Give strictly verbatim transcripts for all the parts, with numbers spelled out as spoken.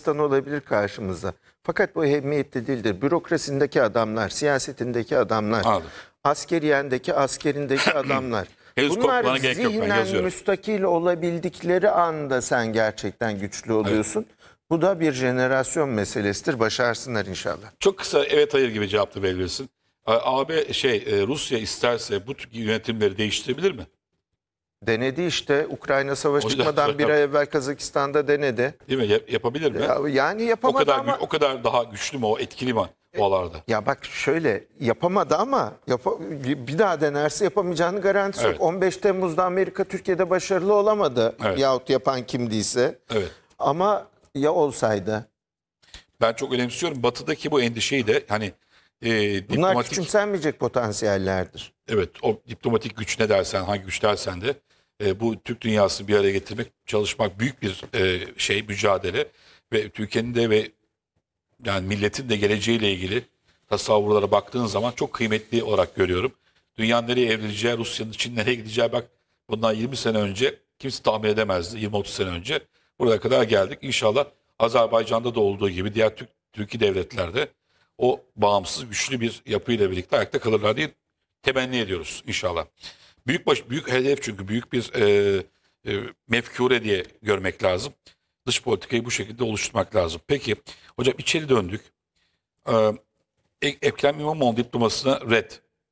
Yunanistan olabilir karşımızda. Fakat bu ehemmiyetli değildir. Bürokrasindeki adamlar, siyasetindeki adamlar, Anladım. askeriyendeki askerindeki adamlar. Henüz Bunlar korkmana gerek yok, ben zihnen yazıyorum. müstakil olabildikleri anda sen gerçekten güçlü oluyorsun. Bu da bir jenerasyon meselesidir. Başarsınlar inşallah. Çok kısa evet hayır gibi cevap da verebilirsin. A B şey e, Rusya isterse bu tür yönetimleri değiştirebilir mi? Denedi işte. Ukrayna savaşı O yüzden- çıkmadan bir ay evvel Kazakistan'da denedi. Değil mi? Yap- yapabilir mi? Ya, yani O yapamadı kadar ama... gü- o kadar daha güçlü mü o, etkili mi o alarda? Ya bak şöyle yapamadı ama yapa- bir daha denerse yapamayacağını garantisi Evet. yok. on beş Temmuz'da Amerika Türkiye'de başarılı olamadı. Evet. Yahut yapan kimdiyse. Evet. Ama ya olsaydı? Ben çok önemsiyorum. Batı'daki bu endişeyi de hani e, Bunlar diplomatik, küçümsenmeyecek potansiyellerdir. evet, o diplomatik güç ne dersen, hangi güç dersen de e, bu Türk dünyasını bir araya getirmek, çalışmak büyük bir e, şey, mücadele ve Türkiye'nin de ve yani milletin de geleceğiyle ilgili tasavvurlara baktığın zaman çok kıymetli olarak görüyorum. Dünyanın nereye evrileceği, Rusya'nın Çin nereye gideceği, bak bundan yirmi sene önce kimse tahmin edemezdi. yirmi otuz sene önce buraya kadar geldik. İnşallah Azerbaycan'da da olduğu gibi diğer Türk, Türkiye devletlerde o bağımsız güçlü bir yapıyla birlikte ayakta kalırlar diye temenni ediyoruz inşallah. Büyük baş, büyük hedef, çünkü büyük bir e, e, mefkure diye görmek lazım. Dış politikayı bu şekilde oluşturmak lazım. Peki hocam, içeri döndük. Ee, E- Ekrem İmamoğlu diplomasına red.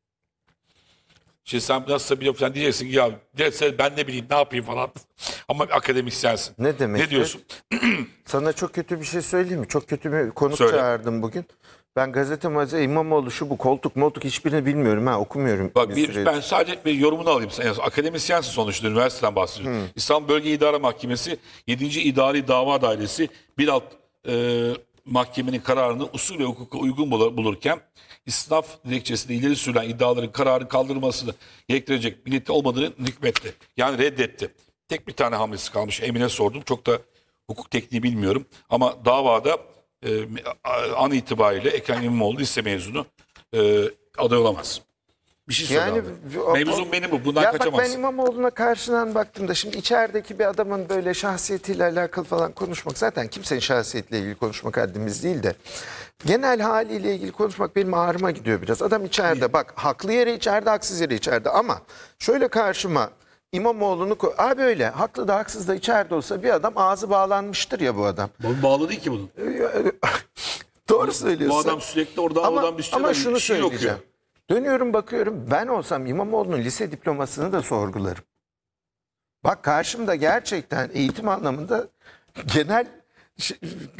Şimdi sen nasıl biliyorsun, sen diyeceksin ki ya derse ben ne bileyim ne yapayım falan. Ama akademisyensin. Ne demek? Ne diyorsun? Sana çok kötü bir şey söyleyeyim mi? Çok kötü bir konuk Söyle. çağırdım bugün. Ben gazete mazete İmamoğlu şu bu koltuk moltuk hiçbirini bilmiyorum ha okumuyorum. Bak bir bir, süredir. ben sadece bir yorumunu alayım. Sen akademisyensin sonuçta, üniversiteden bahsediyorsun. İstanbul Bölge İdare Mahkemesi yedinci İdari Dava Dairesi bir alt e, mahkemenin kararını usul ve hukuka uygun bulur- bulurken istinaf dilekçesinde ileri sürülen iddiaların kararı kaldırılmasını gerektirecek bir niyeti olmadığını hükmetti. Yani reddetti. Tek bir tane hamlesi kalmış. Emine sordum. Çok da hukuk tekniği bilmiyorum. Ama davada e, an itibariyle Ekrem İmamoğlu lise mezunu e, aday olamaz. Bir şey söyle Yani abi. o- Mevzum benim bu. Bundan ya bak kaçamazsın. ben İmamoğlu'na karşıdan baktığımda şimdi içerideki bir adamın böyle şahsiyetiyle alakalı falan konuşmak, zaten kimsenin şahsiyetiyle ilgili konuşmak haddimiz değil de genel haliyle ilgili konuşmak benim ağrıma gidiyor biraz. Adam içeride, bak haklı yere içeride, haksız yere içeride, ama şöyle karşıma İmamoğlu'nu koy. Abi öyle haklı da haksız da içeride olsa bir adam ağzı bağlanmıştır ya bu adam. Bu bağlı değil ki bunun. Doğru söylüyorsun. Bu adam sürekli oradan Ama, oradan bir şey, ama bir şunu şey söyleyeceğim. okuyor. Dönüyorum bakıyorum, ben olsam İmamoğlu'nun lise diplomasını da sorgularım. Bak karşımda gerçekten eğitim anlamında genel şey-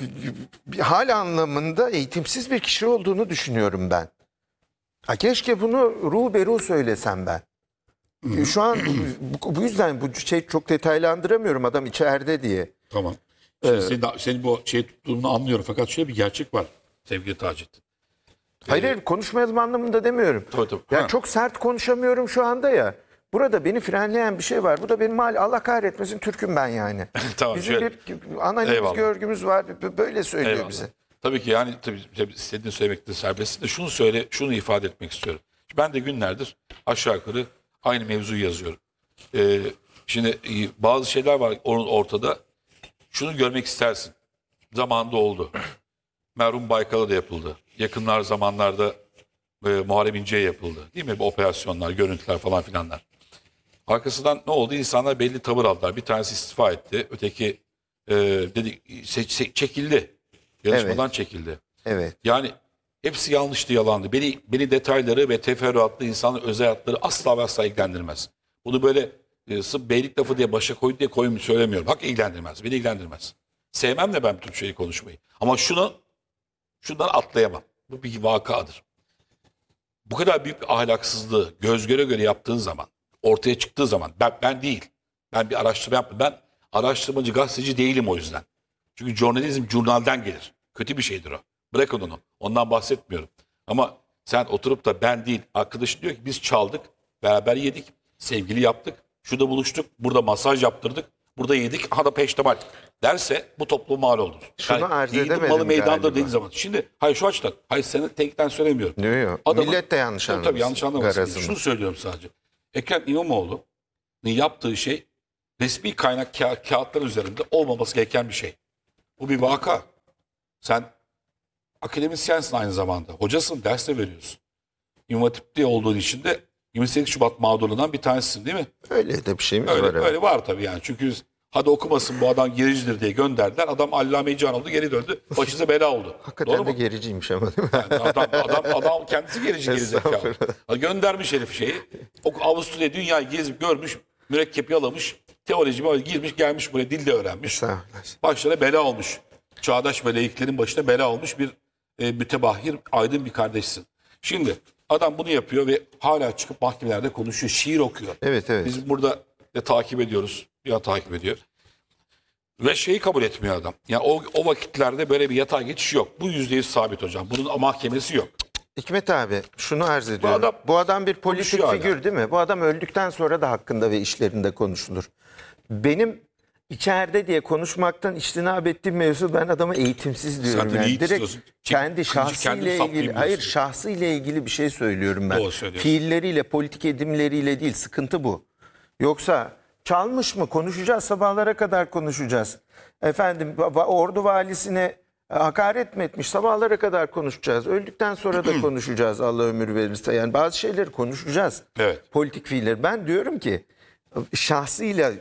hal anlamında eğitimsiz bir kişi olduğunu düşünüyorum ben. Ha, keşke bunu ruberu söylesem ben. Şu an bu, bu yüzden bu şey çok detaylandıramıyorum adam içeride diye. Tamam. Şimdi senin, senin bu şey tuttuğunu anlıyorum, fakat şöyle bir gerçek var sevgili Taceddin. Hayır, hayır konuşmayalım anlamında demiyorum. Tabii, tabii. Ya Ha. çok sert konuşamıyorum şu anda ya. Burada beni frenleyen bir şey var. Bu da benim mal, Allah kahretmesin, Türk'üm ben yani. Tamam, Bizim şöyle. bir analiz Eyvallah. görgümüz var. B- Böyle söylüyor Eyvallah. bize. Tabii ki yani tabii, tabii istediğini söylemekte serbestsin de şunu söyle, şunu ifade etmek istiyorum. Ben de günlerdir aşağı yukarı aynı mevzuyu yazıyorum. Ee, şimdi e, bazı şeyler var or- ortada. Şunu görmek istersin. Zamanında oldu. Merhum Baykal'a da yapıldı. Yakınlar zamanlarda e, Muharrem İnce'ye yapıldı. Değil mi? Bu operasyonlar, görüntüler falan filanlar. Arkasından ne oldu? İnsanlar belli tavır aldılar. Bir tanesi istifa etti. Öteki e, dedi, se- se- çekildi. Yarışmadan çekildi. Evet. Yani hepsi yanlıştı, yalandı. Beni beni detayları ve teferruatlı insanın özel hayatları asla ve asla ilgilendirmez. Bunu böyle e, sırf beylik lafı diye başa koydu diye koymuş söylemiyorum. Hak ilgilendirmez. Beni ilgilendirmez. Sevmem de ben bu tür şeyi konuşmayı. Ama şunu şundan atlayamam. Bu bir vakadır. Bu kadar büyük bir ahlaksızlığı göz göre göre yaptığın zaman, ortaya çıktığı zaman, ben, ben değil. Ben bir araştırma yapmadım. Ben araştırmacı, gazeteci değilim o yüzden. Çünkü jurnalizm jurnalden gelir. Kötü bir şeydir o. Bırakın onu. Ondan bahsetmiyorum. Ama sen oturup da ben değil, arkadaş diyor ki biz çaldık, beraber yedik, sevgili yaptık, şurada buluştuk, burada masaj yaptırdık, burada yedik, aha da peştemal derse bu toplum mal olur. Şunu arz yiğidin edemedim malı meydanda galiba. dediğin zaman. Şimdi hayır şu açıdan, hayır seni tekten söylemiyorum. Yok yok. Adamın- Millet de yanlış Tabii, anlamasın. tabii yanlış anlamasın. garazını. Şunu söylüyorum sadece. Ekrem İmamoğlu'nun yaptığı şey resmi kaynak ka- kağıtlar üzerinde olmaması gereken bir şey. Bu bir vaka. Sen akademisyensin aynı zamanda. Hocasın, ders de veriyorsun. İmam Hatip'te olduğun için de yirmi sekiz Şubat mağdurundan bir tanesisin değil mi? Öyle de bir şeyimiz Öyle, var. evet. öyle var tabii yani. Çünkü hadi okumasın bu adam gericidir diye gönderdiler. Adam Allame-i Cihan oldu, geri döndü. Başınıza bela oldu. Hakikaten Doğru de mu? gericiymiş ama değil mi? Yani adam, adam, adam kendisi gerici gerizekalı. Estağfurullah. Göndermiş herif şeyi. O Avusturya dünyayı gezip görmüş, mürekkebi yalamış, teoloji böyle girmiş gelmiş buraya, dil de öğrenmiş. Sağ olasın. Başlarına bela olmuş. Çağdaş ve laiklerin başına bela olmuş bir e, mütebahhir, aydın bir kardeşsin. Şimdi adam bunu yapıyor ve hala çıkıp mahkemelerde konuşuyor, şiir okuyor. Evet evet. Biz burada de takip ediyoruz. Ya takip ediyor. Ve şeyi kabul etmiyor adam. Yani o, o vakitlerde böyle bir yatay geçiş yok. Bu yüzde yüz sabit hocam. Bunun mahkemesi yok. Hikmet abi şunu arz ediyorum. adam Bu adam bir politik konuşuyor figür hala. değil mi? Bu adam öldükten sonra da hakkında ve işlerinde konuşulur. Benim içeride diye konuşmaktan içtinab ettiğim mevzu, ben adamı eğitimsiz diyorum. Zaten yani. eğit Direkt istiyorsun. Çek- kendi kılıcı şahsıyla kendim saplayayım ilgili, hayır diyorsun. şahsıyla ilgili bir şey söylüyorum ben. Doğru söylüyorsun. Fiilleriyle, politik edimleriyle değil, sıkıntı bu. Yoksa çalmış mı konuşacağız, sabahlara kadar konuşacağız. Efendim va- ordu valisine hakaret mi etmiş, sabahlara kadar konuşacağız. Öldükten sonra da konuşacağız Allah ömür verirse. Yani bazı şeyleri konuşacağız. Evet. Politik fiiller. Ben diyorum ki şahsıyla,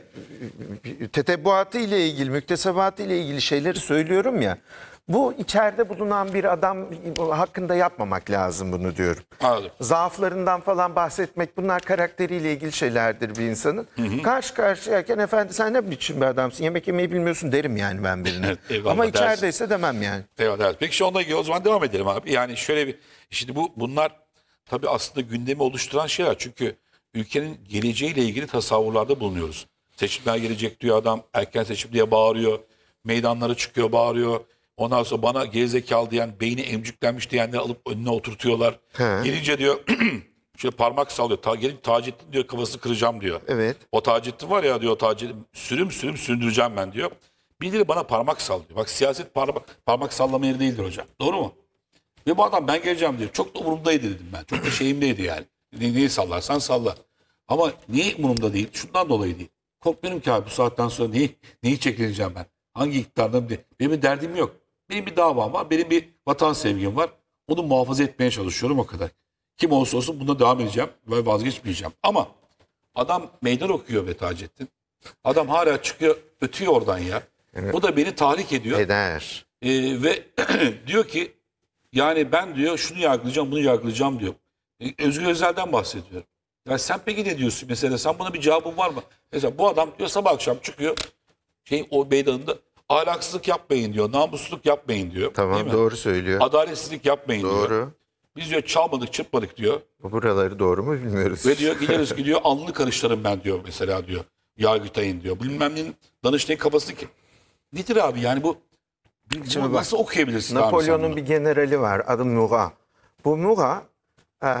tetebbuatı ile ilgili, müktesebatı ile ilgili şeyleri söylüyorum ya. Bu içeride bulunan bir adam hakkında yapmamak lazım bunu diyorum. Anladım. Zaaflarından falan bahsetmek, bunlar karakteriyle ilgili şeylerdir bir insanın. Karşı karşıyayken efendi sen ne biçim bir adamsın, yemek yemeyi bilmiyorsun derim yani ben birine. Evet, eyvallah Ama dersin. içerideyse demem yani. Evet, evet. Peki şu onunla ilgili o zaman devam edelim abi. Yani şöyle bir, şimdi bu bunlar tabii aslında gündemi oluşturan şeyler. Çünkü ülkenin geleceğiyle ilgili tasavvurlarda bulunuyoruz. Seçimler gelecek diyor adam, erken seçim diye bağırıyor. Meydanlara çıkıyor, bağırıyor. Ondan sonra bana gerizekalı diyen, beyni emcüklenmiş diyenleri alıp önüne oturtuyorlar. He. Gelince diyor şöyle parmak sallıyor. Ta, gelin Taceddin diyor kafasını kıracağım diyor. Evet. O Taceddin var ya diyor, Taceddin sürüm sürüm sündüreceğim ben diyor. Birileri bana parmak sallıyor. Bak siyaset parmak, parmak sallama yeri değildir hocam. Doğru mu? Ve bu adam ben geleceğim diyor. Çok da umurumdaydı dedim ben. Çok da şeyimdeydi yani. Ne, neyi sallarsan salla. Ama niye umurumda değil? Şundan dolayı değil. Korkmuyorum ki abi bu saatten sonra neyi, neyi çekileceğim ben? Hangi iktidardan diye. Benim bir derdim yok. Benim bir davam var. Benim bir vatan sevgim var. Onu muhafaza etmeye çalışıyorum o kadar. Kim olursa olsun buna devam edeceğim ve vazgeçmeyeceğim. Ama adam meydan okuyor be Taceddin. Adam hala çıkıyor, ötüyor oradan ya. Bu da beni tahrik ediyor. Eder. Ee, ve diyor ki yani ben diyor şunu yargılayacağım, bunu yargılayacağım diyor. Ee, Özgür Özel'den bahsediyorum. Ya sen peki ne diyorsun mesela? Sen buna bir cevabın var mı? Mesela bu adam diyor sabah akşam çıkıyor. Şey o meydanında ahlaksızlık yapmayın diyor, namussuzluk yapmayın diyor. Değil Tamam mi? doğru söylüyor. Adaletsizlik yapmayın diyor. Doğru. Biz diyor çalmadık, çırpmadık diyor. Buraları doğru mu bilmiyoruz. Ve diyor gideriz ki diyor alnını karıştırırım ben diyor mesela diyor. Yargıtay'ın diyor. Bilmem neyin Danıştay'ın kafası ki. Nedir abi yani bu, bu Şimdi bak, nasıl okuyabilirsin abi sen Napolyon'un bunu? bir generali var adı Murat. Bu Murat eee,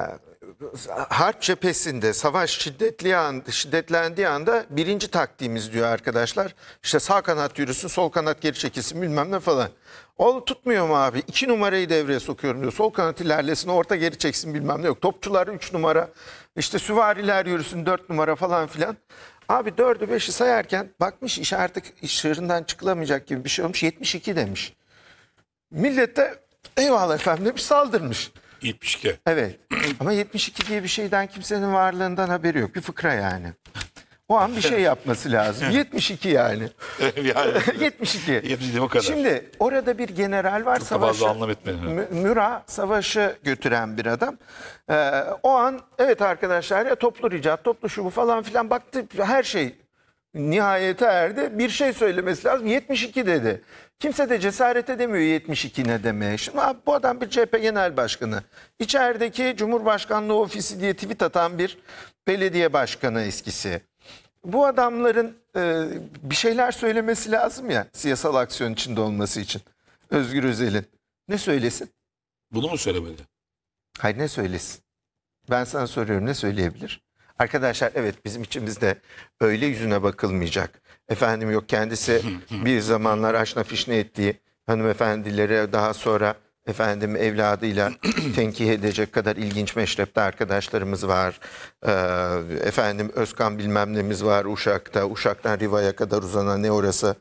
harp cephesinde savaş şiddetli an, şiddetlendiği anda birinci taktiğimiz diyor arkadaşlar. İşte sağ kanat yürüsün, sol kanat geri çekilsin bilmem ne falan. O tutmuyor mu abi? İki numarayı devreye sokuyorum diyor. Sol kanat ilerlesin, orta geri çeksin bilmem ne yok. Topçular üç numara, işte süvariler yürüsün dört numara falan filan. Abi dördü beşi sayarken bakmış iş artık iş çığırından çıkılamayacak gibi bir şey olmuş. yetmiş iki demiş. Millet de eyvallah efendim demiş, saldırmış. yetmiş iki. Evet ama yetmiş iki diye bir şeyden kimsenin varlığından haberi yok. Bir fıkra yani. O an bir şey yapması lazım. yetmiş iki yani. yani yetmiş iki. yetmiş iki o kadar. Şimdi orada bir general var. Çok da fazla Savaşı, anlam etmedim. Mü- Murat savaşı götüren bir adam. Ee, o an evet arkadaşlar ya toplu ricat, toplu şu bu falan filan baktı her şey nihayete erdi. Bir şey söylemesi lazım. yetmiş iki dedi. Kimse de cesaret edemiyor yetmiş iki ne demeye. Şimdi abi, bu adam bir C H P genel başkanı. İçerideki Cumhurbaşkanlığı ofisi diye tweet atan bir belediye başkanı eskisi. Bu adamların e, bir şeyler söylemesi lazım ya siyasal aksiyon içinde olması için. Özgür Özel'in. Ne söylesin? Bunu mu söylemeli? Hayır ne söylesin? Ben sana soruyorum ne söyleyebilir? Arkadaşlar evet bizim içimizde öyle yüzüne bakılmayacak. Efendim yok kendisi bir zamanlar aşna fişne ettiği hanımefendilere daha sonra efendim evladıyla tenkih edecek kadar ilginç meşrepte arkadaşlarımız var. Ee, efendim Özkan bilmem nemiz var Uşak'ta. Uşak'tan Riva'ya kadar uzanan ne orası?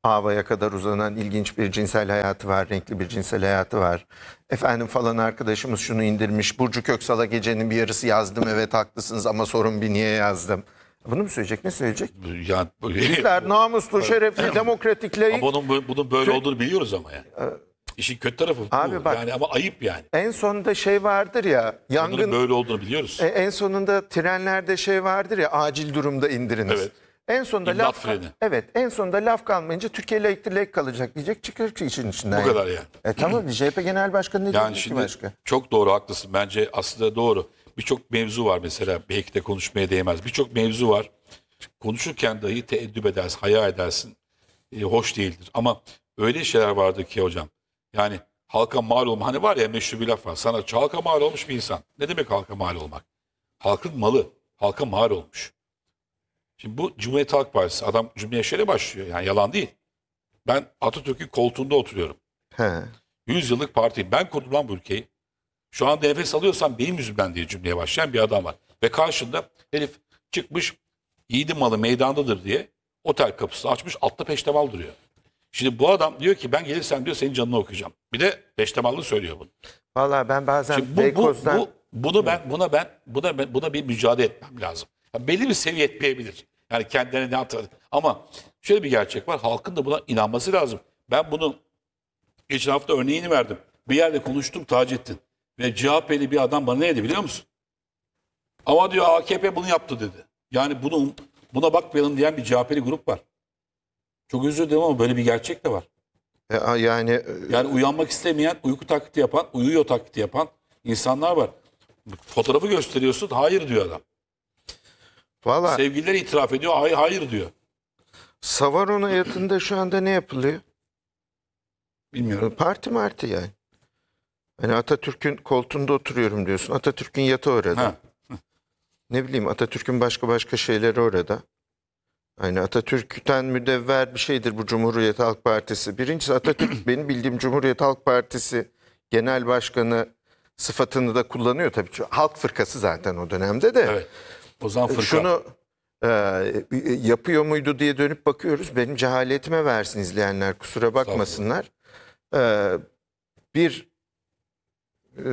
Ava'ya kadar uzanan ilginç bir cinsel hayatı var, renkli bir cinsel hayatı var. Efendim falan arkadaşımız şunu indirmiş. Burcu Köksal'a gecenin bir yarısı yazdım. Evet haklısınız ama sorun bir niye yazdım. Bunu mu söyleyecek? Ne söyleyecek? Yani Bizler namuslu, şerefli, demokratik, layık. ama bunun, bunun böyle olduğunu biliyoruz ama yani. İşin kötü tarafı bu. Abi bak- yani ama ayıp yani. En sonunda şey vardır ya, Bunun yangın böyle olduğunu biliyoruz. e, en sonunda trenlerde şey vardır ya, acil durumda indiriniz. Evet. En sonunda İmdat laf freni. Evet, en sonunda laf kalmayınca Türkiye layıktır, layık kalacak diyecek, çıkar ki işin içinden. Bu kadar yani. E tamam, C H P Genel Başkanı ne Yani diyecek ki şimdi başka? çok doğru, haklısın. Bence aslında doğru. Birçok mevzu var mesela, belki de konuşmaya değmez. Birçok mevzu var. Konuşurken dahi teeddüp edersin, haya edersin. E, hoş değildir. Ama öyle şeyler vardı ki hocam. Yani halka mal olma. Hani var ya, meşhur bir laf var. Sanatçı halka mal olmuş bir insan. Ne demek halka mal olmak? Halkın malı. Halka mal olmuş. Şimdi bu Cumhuriyet Halk Partisi. Adam cümleye şöyle başlıyor. Yani yalan değil. Ben Atatürk'ün koltuğunda oturuyorum. He. yüz yıllık parti. Ben kurdum lan bu ülkeyi. Şu anda nefes alıyorsam benim yüzümden diye cümleye başlayan bir adam var. Ve karşında herif çıkmış, yiğidin malı meydandadır diye otel kapısını açmış, altta peştemal duruyor. Şimdi bu adam diyor ki ben gelirsem diyor senin canını okuyacağım. Bir de peştemallı söylüyor bunu. Vallahi ben bazen Şimdi bu, bu, Beykoz'dan bu, bunu ben buna ben buna ben, buna bir mücadele etmem lazım. Yani belli bir seviye etmeyebilir. Yani kendilerine ne hatırladı. Ama şöyle bir gerçek var. Halkın da buna inanması lazım. Ben bunu geçen hafta örneğini verdim. Bir yerde konuştum Taceddin. Ve C H P'li bir adam bana ne dedi biliyor musun? Ama diyor A K P bunu yaptı dedi. Yani bunu, buna bakmayalım diyen bir C H P'li grup var. Çok özür dilerim ama böyle bir gerçek de var. E, a- yani e, Yani uyanmak istemeyen, uyku taklidi yapan, uyuyor taklidi yapan insanlar var. Fotoğrafı gösteriyorsun, hayır diyor adam. valla Sevgilileri itiraf ediyor, hayır hayır diyor. Savaron hayatında şu anda ne yapılıyor? Bilmiyorum. Parti marti yani. Hani Atatürk'ün koltuğunda oturuyorum diyorsun. Atatürk'ün yatağı orada. Ha. Ne bileyim, Atatürk'ün başka başka şeyleri orada. Hani Atatürk'ten müdevver bir şeydir bu Cumhuriyet Halk Partisi. Birincisi, Atatürk benim bildiğim Cumhuriyet Halk Partisi Genel Başkanı sıfatını da kullanıyor tabii. Çünkü Halk Fırkası zaten o dönemde de. Evet. O zaman fırka. Şunu e, yapıyor muydu diye dönüp bakıyoruz. Benim cehaletime versin izleyenler, kusura bakmasınlar. E, bir e,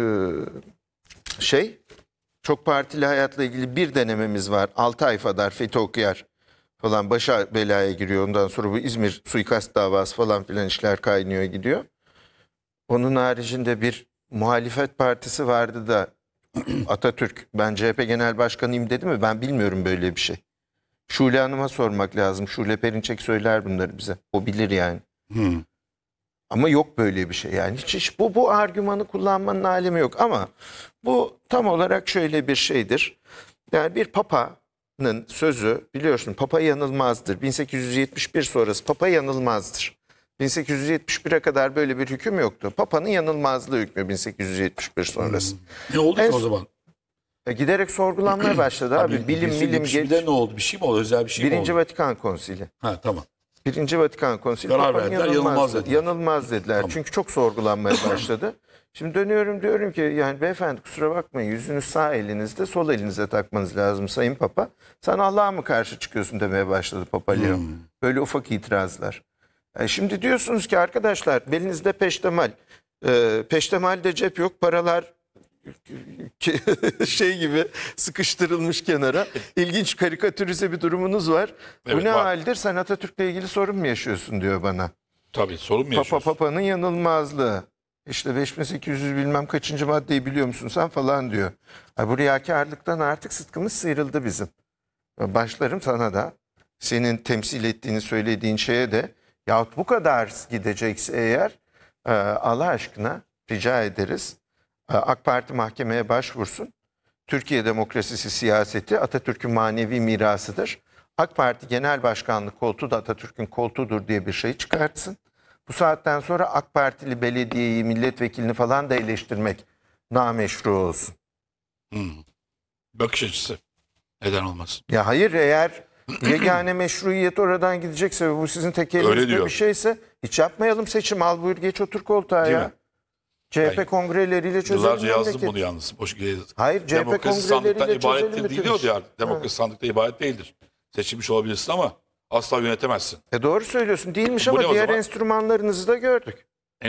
şey, çok partili hayatla ilgili bir denememiz var. Altı ay kadar Fethi Okuyar falan başa belaya giriyor. Ondan sonra bu İzmir suikast davası falan filan işler kaynıyor gidiyor. Onun haricinde bir muhalefet partisi vardı da Atatürk ben C H P Genel Başkanıyım dedi mi? Ben bilmiyorum böyle bir şey. Şule Hanım'a sormak lazım. Şule Perinçek söyler bunları bize. O bilir yani. Hmm. Ama yok böyle bir şey yani. Hiç, hiç bu, bu argümanı kullanmanın alemi yok. Ama bu tam olarak şöyle bir şeydir. Yani bir papanın sözü, biliyorsun, papa yanılmazdır. bin sekiz yüz yetmiş bir sonrası papa yanılmazdır. bin sekiz yüz yetmiş bire kadar böyle bir hüküm yoktu. Papanın yanılmazlığı hükmü bin sekiz yüz yetmiş bir sonrası. Ne oldu En- ki o zaman? E, giderek sorgulanmaya başladı abi. Bilim bilim geç. geçmişte ne oldu? Bir şey mi oldu? Özel bir şey mi Birinci oldu? Vatikan Konsili. Ha tamam. Birinci Vatikan Konsili Karar Papa'nın verdiler, yanılmaz dediler. Yanılmaz dediler. Tamam. Çünkü çok sorgulanmaya başladı. Şimdi dönüyorum, diyorum ki yani beyefendi kusura bakmayın, yüzünüz sağ elinizde, sol elinize takmanız lazım Sayın Papa. Sen Allah'a mı karşı çıkıyorsun demeye başladı Papa Leo. Hmm. Böyle ufak itirazlar. E şimdi diyorsunuz ki arkadaşlar belinizde peştemal. E, peştemalde cep yok, paralar şey gibi sıkıştırılmış kenara. İlginç karikatürize bir durumunuz var. Bu Evet, ne var. haldir? Sen Atatürk'le ilgili sorun mu yaşıyorsun diyor bana. Tabii, sorun mu Papa yaşıyorsun? Papa'nın yanılmazlığı. İşte beş bin sekiz yüz bilmem kaçıncı maddeyi biliyor musun sen falan diyor. Ay, bu riyakarlıktan artık sıtkımız sıyrıldı bizim. Başlarım sana da, senin temsil ettiğini söylediğin şeye de, yahut bu kadar gidecekse eğer e, Allah aşkına rica ederiz. E, AK Parti mahkemeye başvursun. Türkiye demokrasisi siyaseti Atatürk'ün manevi mirasıdır. AK Parti Genel Başkanlık koltuğu da Atatürk'ün koltuğudur diye bir şey çıkartsın. Bu saatten sonra AK Partili belediyeyi, milletvekilini falan da eleştirmek nameşru olsun. Hmm. Bakış açısı. Neden olmasın? Ya hayır, eğer yegane meşruiyet oradan gidecekse ve bu sizin tek Öyle elinizde diyor. bir şeyse hiç yapmayalım seçim. Al buyur geç otur koltuğa Değil ya. mi? C H P Ben kongreleriyle çözelim Yıllarca yazdım memleketi. bunu yalnız. Boş Hayır, C H P Demokrasi sandıktan kongreleriyle ibaret çözelim değil bütün diyor işi. ya. Demokrasi sandıkta ibaret değildir. Seçilmiş olabilirsin ama asla yönetemezsin. E doğru söylüyorsun. Değilmiş Bu ama ne o diğer zaman? enstrümanlarınızı da gördük.